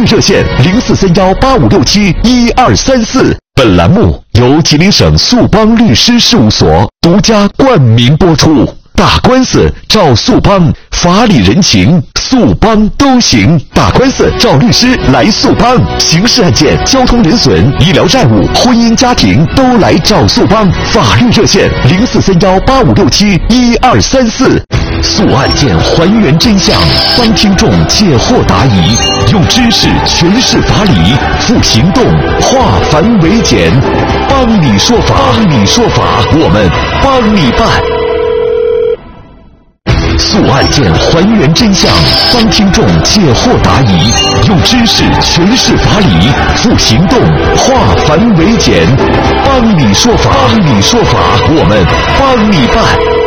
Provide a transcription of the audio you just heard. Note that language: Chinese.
热线043185671234。本栏目由吉林省速邦律师事务所独家冠名播出。打官司找速邦，法理人情速邦都行。打官司找律师来速邦，刑事案件、交通人损、医疗债务、婚姻家庭都来找速邦。法律热线043185671234。速案件还原真相，帮听众解惑答疑，用知识诠释法理，付行动化繁为简，帮你说法，我们帮你办。速案件还原真相，帮听众解惑答疑，用知识诠释法理，付行动化繁为简，帮你说法，我们帮你办。